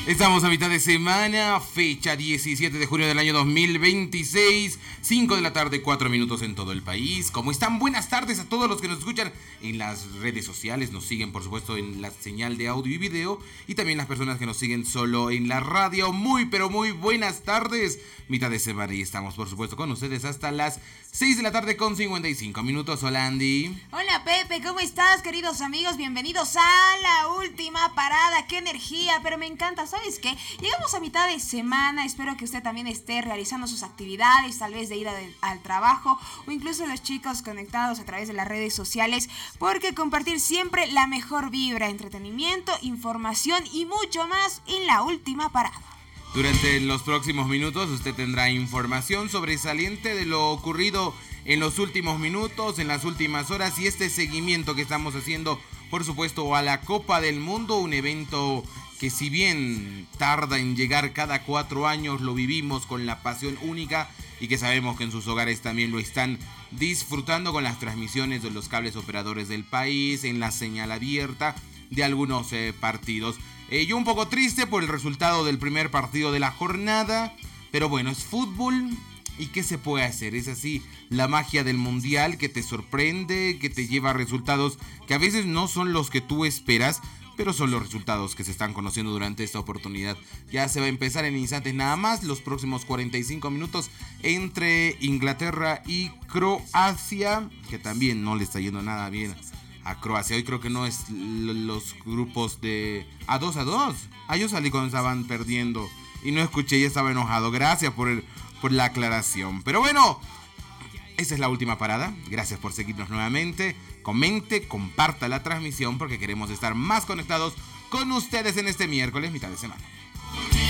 Estamos a mitad de semana, fecha 17 de junio del año 2026, 5 de la tarde, 4 minutos en todo el país. ¿Cómo están? Buenas tardes a todos los que nos escuchan en las redes sociales, nos siguen por supuesto en la señal de audio y video, y también las personas que nos siguen solo en la radio. Muy pero muy buenas tardes, mitad de semana y estamos por supuesto con ustedes hasta las 6 de la tarde con 55 minutos. Hola Andy. Hola Pepe, ¿cómo estás, queridos amigos? Bienvenidos a la última parada. ¡Qué energía! Pero me encanta, ¿sabes qué? Llegamos a mitad de semana, espero que usted también esté realizando sus actividades, tal vez de ir al trabajo, o incluso los chicos conectados a través de las redes sociales, porque compartir siempre la mejor vibra, entretenimiento, información y mucho más en la última parada. Durante los próximos minutos usted tendrá información sobresaliente de lo ocurrido en los últimos minutos, en las últimas horas, y este seguimiento que estamos haciendo, por supuesto, a la Copa del Mundo, un evento que si bien tarda en llegar cada 4 años, lo vivimos con la pasión única y que sabemos que en sus hogares también lo están disfrutando con las transmisiones de los cables operadores del país, en la señal abierta de algunos partidos. Yo un poco triste por el resultado del primer partido de la jornada, pero bueno, es fútbol y ¿qué se puede hacer? Es así la magia del mundial, que te sorprende, que te lleva a resultados que a veces no son los que tú esperas, pero son los resultados que se están conociendo durante esta oportunidad. Ya se va a empezar en instantes nada más los próximos 45 minutos entre Inglaterra y Croacia, que también no le está yendo nada bien a Croacia. Hoy creo que no es los grupos de a 2-2. Yo salí cuando estaban perdiendo y no escuché y estaba enojado. Gracias por la aclaración. Pero bueno, esa es la última parada. Gracias por seguirnos nuevamente. Comente, comparta la transmisión porque queremos estar más conectados con ustedes en este miércoles, mitad de semana.